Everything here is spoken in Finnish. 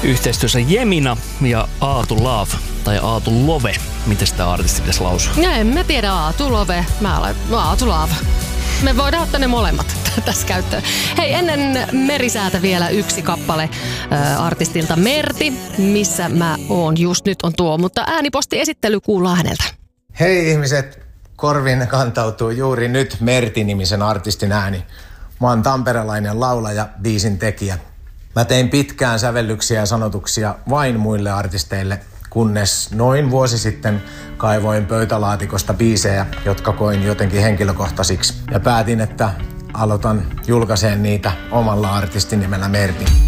yhteistyössä Jemina ja Aatu Love, tai Aatu Love. Miten sitä artisti pitäisi lausua? Ja en mä tiedä, Aatu Love. Aatu Love. Me voidaan ottaa ne molemmat tässä käyttöön. Hei, ennen Merisäätä vielä yksi kappale artistilta Merti. Missä mä oon just nyt on tuo, mutta äänipostiesittely kuullaan häneltä. Hei ihmiset, korviin kantautuu juuri nyt Merti-nimisen artistin ääni. Mä oon tamperelainen laulaja, biisin tekijä. Mä tein pitkään sävellyksiä ja sanotuksia vain muille artisteille, kunnes noin vuosi sitten kaivoin pöytälaatikosta biisejä, jotka koin jotenkin henkilökohtaisiksi. Ja päätin, että aloitan julkaiseen niitä omalla artistin nimellä Merti.